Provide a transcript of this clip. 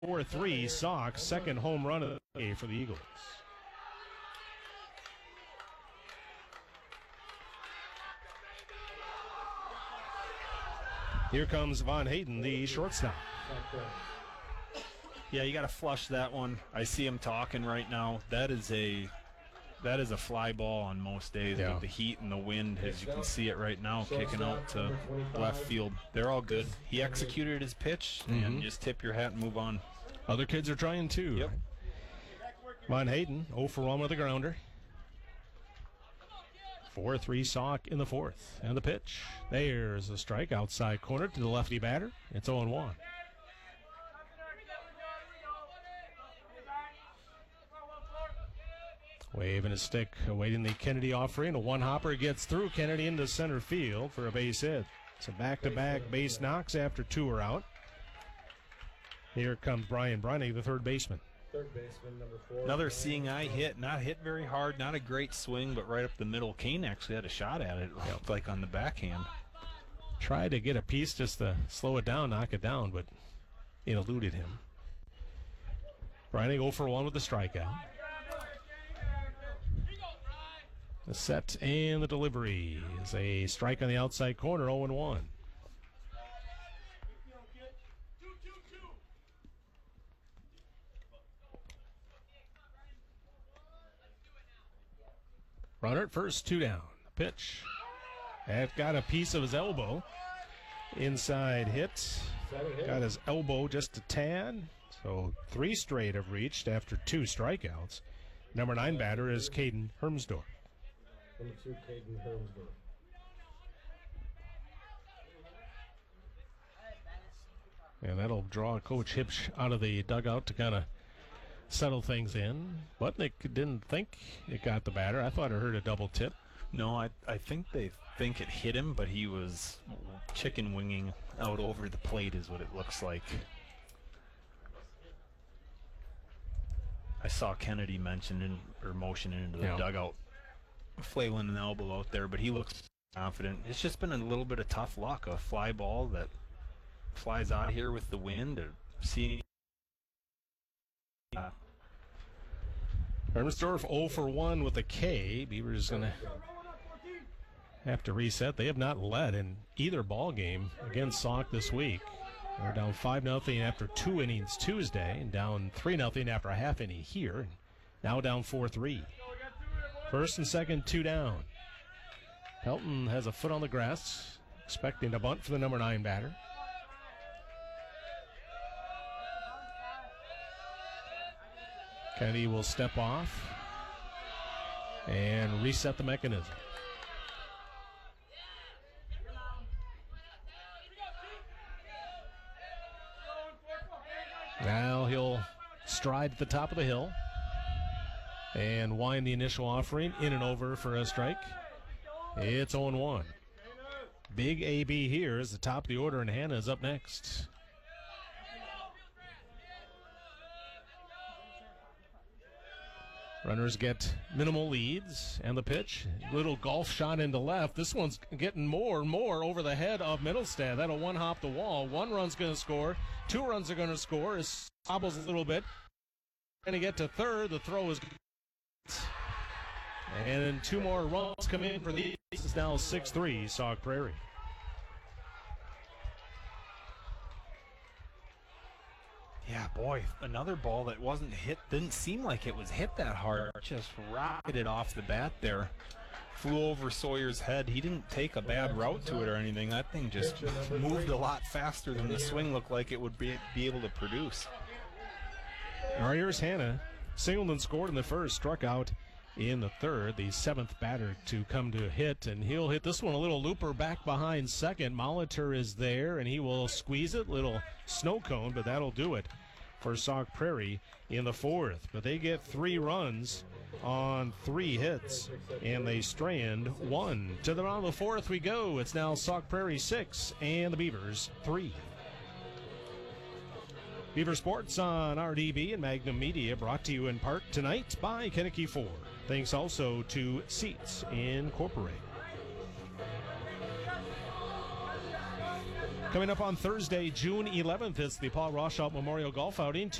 4-3, Sox, second home run of the day for the Eagles. Here comes Von Hayden, the shortstop. Yeah, you got to flush that one. I see him talking right now. That is a fly ball on most days with the heat and the wind, as you can see it right now, kicking out to left field. They're all good. He executed his pitch, and just tip your hat and move on. Other kids are trying too. Yep. Von Hayden, 0 for 1 with a grounder. 4-3 Sock in the fourth. And the pitch. There's a strike outside corner to the lefty batter. It's 0-1. Waving his stick, awaiting the Kennedy offering. A one-hopper gets through. Kennedy into center field for a base hit. It's a back-to-back base knocks after two are out. Here comes Brian Breinig, the third baseman. Third baseman, number 4. Another seeing eye hit. Not hit very hard. Not a great swing, but right up the middle. Kane actually had a shot at it, like on the backhand. Tried to get a piece just to slow it down, knock it down, but it eluded him. Breinig 0 for 1 with the strikeout. The set and the delivery is a strike on the outside corner, 0-1. Runner at first, 2 down. Pitch. That got a piece of his elbow. Inside hit. Got his elbow just a tad. So 3 straight have reached after 2 strikeouts. Number 9 batter is Caden Hermsdorf. Number 2, Caden Hermsdorf. And that'll draw Coach Hipsch out of the dugout to kind of settle things in. Butnick didn't think it got the batter. I thought I heard a double tip. No, I think they think it hit him, but he was chicken winging out over the plate is what it looks like. I saw Kennedy motioning into the dugout, flailing an elbow out there, but he looks confident. It's just been a little bit of tough luck, a fly ball that flies out here with the wind. Hermsdorf 0 for 1 with a K. Beavers going to have to reset. They have not led in either ball game against Sauk this week. They're down 5-0 after 2 innings Tuesday and down 3-0 after a half inning here. Now down 4-3. First and second, 2 down. Pelton has a foot on the grass, expecting a bunt for the number 9 batter. Kennedy will step off and reset the mechanism. Now he'll stride at the top of the hill and wind the initial offering in and over for a strike. It's 0-1. Big AB here is the top of the order, and Hannah is up next. Runners get minimal leads, and the pitch, little golf shot into left. This one's getting more and more over the head of Middlestad. That'll one-hop the wall. 1 run's going to score. 2 runs are going to score. It hobbles a little bit. Going to get to third. The throw is good. And then 2 more runs come in for the. This is now 6-3, Sauk Prairie. Yeah, boy, another ball that wasn't hit, didn't seem like it was hit that hard. Just rocketed off the bat there. Flew over Sawyer's head. He didn't take a bad route to it or anything. That thing just moved a lot faster than the swing looked like it would be able to produce. All right, here's Hannah. Singleton scored in the first, struck out in the third. The 7th batter to come to hit, and he'll hit this one a little looper back behind second. Molitor is there, and he will squeeze it. Little snow cone, but that'll do it for Sauk Prairie in the 4th. But they get 3 runs on 3 hits, and they strand 1. To the bottom of the 4th we go. It's now Sauk Prairie 6 and the Beavers 3. Beaver Sports on RDB and Magnum Media, brought to you in part tonight by Kentucky Ford. Thanks also to Seats Incorporated. Coming up on Thursday, June 11th, it's the Paul Roshout Memorial Golf Outing.